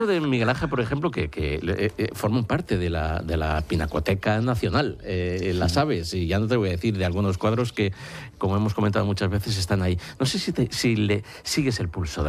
de Miguel Ángel, por ejemplo, que forman parte de la Pinacoteca Nacional, las aves, y ya no te voy a decir de algunos cuadros que, como hemos comentado muchas veces, están ahí. No sé si le sigues el pulso